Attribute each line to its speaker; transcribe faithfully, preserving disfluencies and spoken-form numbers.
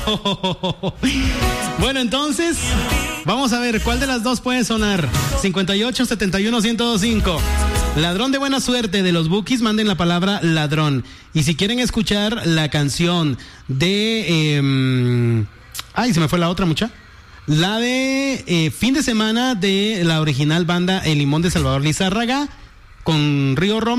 Speaker 1: Bueno, entonces, vamos a ver, ¿cuál de las dos puede sonar? cincuenta y ocho, setenta y uno, ciento cinco. Ladrón de buena suerte de los Bukis, manden la palabra ladrón. Y si quieren escuchar la canción de... Eh, ay, se me fue la otra, mucha. La de eh, Fin de Semana de la original banda El Limón de Salvador Lizárraga con Río Roma.